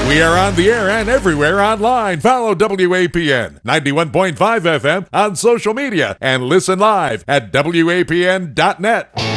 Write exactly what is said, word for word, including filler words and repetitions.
We are on the air and everywhere online. Follow W A P N ninety-one point five F M on social media and listen live at W A P N dot net.